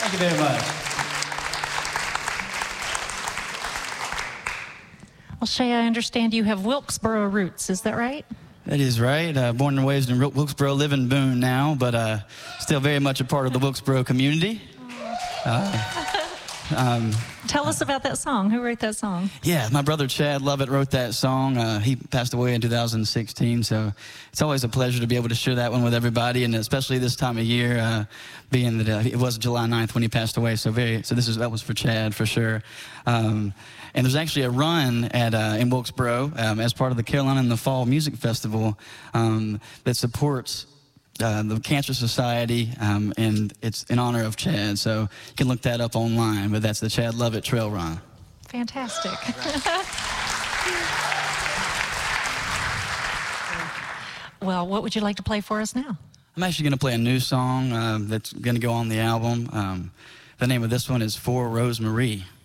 Thank you very much. Well, Shay, I understand you have Wilkesboro roots. Is that right? That is right. Born and raised in Wilkesboro, live in Boone now, but still very much a part of the Wilkesboro community. Tell us about that song. Who wrote that song? Yeah, my brother Chad Lovett wrote that song. He passed away in 2016, so it's always a pleasure to be able to share that one with everybody, and especially this time of year, being that it was July 9th when he passed away. So that was for Chad for sure. And there's actually a run in Wilkesboro as part of the Carolina in the Fall Music Festival that supports the Cancer Society, and it's in honor of Chad. So you can look that up online, but that's the Chad Lovett Trail Run. Fantastic. Well, what would you like to play for us now? I'm actually going to play a new song that's going to go on the album. The name of this one is For Rosemarie.